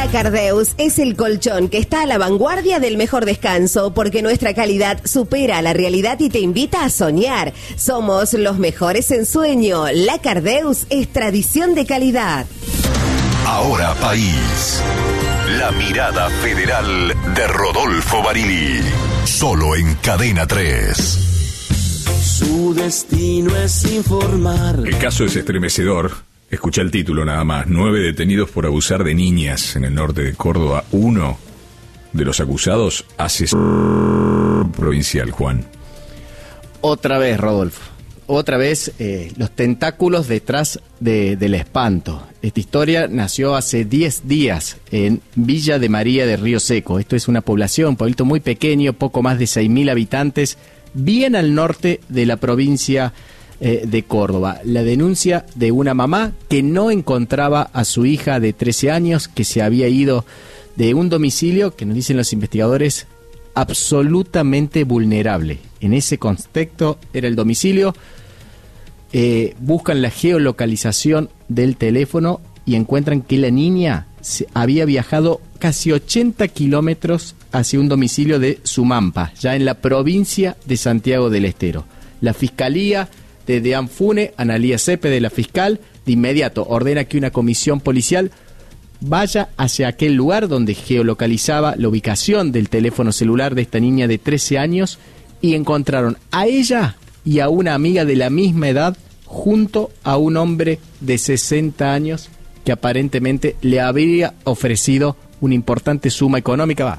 La Cardeus es el colchón que está a la vanguardia del mejor descanso porque nuestra calidad supera la realidad y te invita a soñar. Somos los mejores en sueño. La Cardeus es tradición de calidad. Ahora País. La mirada federal de Rodolfo Barili. Solo en Cadena 3. Su destino es informar. El caso es estremecedor. Escucha el título nada más. 9 detenidos por abusar de niñas en el norte de Córdoba. Uno de los acusados provincial, Juan. Otra vez, Rodolfo. Otra vez los tentáculos detrás del espanto. Esta historia nació hace 10 días en Villa de María de Río Seco. Esto es una población, un pueblito muy pequeño, poco más de 6.000 habitantes, bien al norte de la provincia de Córdoba. La denuncia de una mamá que no encontraba a su hija de 13 años, que se había ido de un domicilio, que nos dicen los investigadores, absolutamente vulnerable. En ese contexto era el domicilio. Buscan la geolocalización del teléfono y encuentran que la niña había viajado casi 80 kilómetros hacia un domicilio de Sumampa, ya en la provincia de Santiago del Estero. La Fiscalía de Deanfune, Analía Cepede, la fiscal, de inmediato ordena que una comisión policial vaya hacia aquel lugar donde geolocalizaba la ubicación del teléfono celular de esta niña de 13 años y encontraron a ella y a una amiga de la misma edad junto a un hombre de 60 años que aparentemente le habría ofrecido una importante suma económica,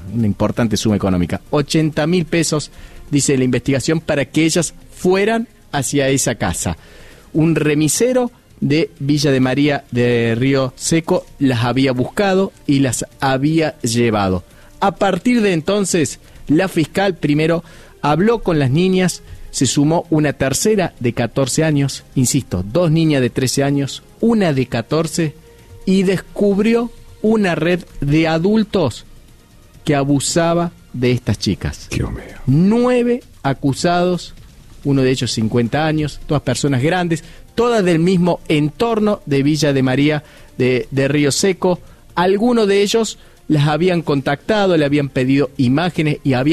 80.000 pesos, dice la investigación, para que ellas fueran hacia esa casa. Un remisero de Villa de María de Río Seco las había buscado y las había llevado. A partir de entonces, la fiscal primero habló con las niñas, se sumó una tercera de 14 años, insisto, 2 niñas de 13 años, una de 14, y descubrió una red de adultos que abusaba de estas chicas. Dios mío. 9 acusados, uno de ellos 50 años, todas personas grandes, todas del mismo entorno de Villa de María de Río Seco. Algunos de ellos las habían contactado, le habían pedido imágenes y habían